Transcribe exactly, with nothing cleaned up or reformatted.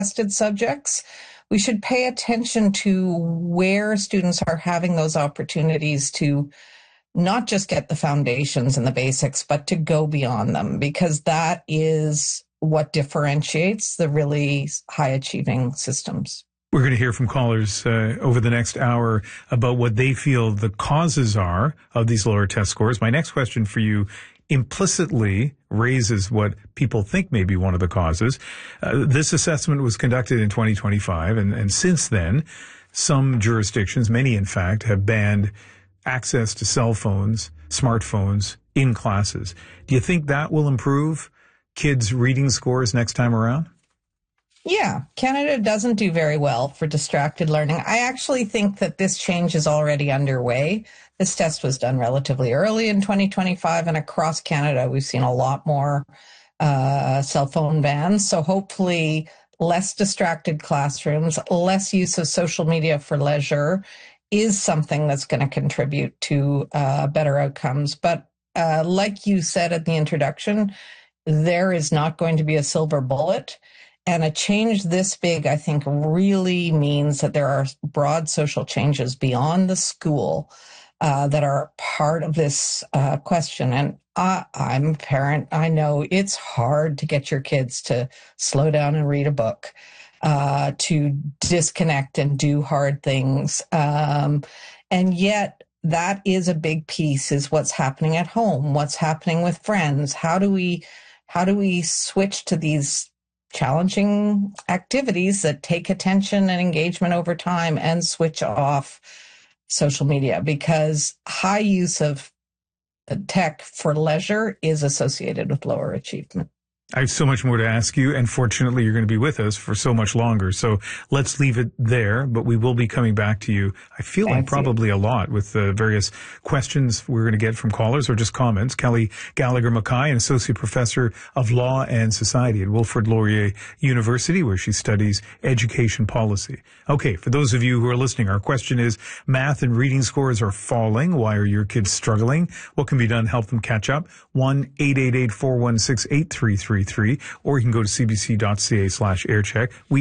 tested subjects, we should pay attention to where students are having those opportunities to not just get the foundations and the basics, but to go beyond them, because that is what differentiates the really high achieving systems. We're going to hear from callers uh, over the next hour about what they feel the causes are of these lower test scores. My next question for you implicitly raises what people think may be one of the causes. Uh, this assessment was conducted in twenty twenty-five, and, and since then, some jurisdictions, many in fact, have banned access to cell phones, smartphones in classes. Do you think that will improve kids' reading scores next time around? Yeah, Canada doesn't do very well for distracted learning. I actually think that this change is already underway. This test was done relatively early in twenty twenty-five, and across Canada, we've seen a lot more uh, cell phone bans. So hopefully less distracted classrooms, less use of social media for leisure is something that's going to contribute to uh, better outcomes. But uh, like you said at the introduction, there is not going to be a silver bullet. And a change this big, I think, really means that there are broad social changes beyond the school uh, that are part of this uh, question. And I, I'm a parent. I know it's hard to get your kids to slow down and read a book, uh, to disconnect and do hard things. Um, and yet that is a big piece, is what's happening at home, what's happening with friends. How do we, how do we switch to these challenging activities that take attention and engagement over time and switch off social media? Because high use of tech for leisure is associated with lower achievement. I have so much more to ask you, and fortunately you're going to be with us for so much longer. So let's leave it there, but we will be coming back to you, I feel Thank like probably you. a lot, with the various questions we're going to get from callers or just comments. Kelly Gallagher Mackay, an associate professor of law and society at Wilfrid Laurier University, where she studies education policy. Okay, for those of you who are listening, our question is, math and reading scores are falling. Why are your kids struggling? What can be done to help them catch up? one eight eight eight, four one six, eight three three three, or you can go to cbc.ca slash aircheck. We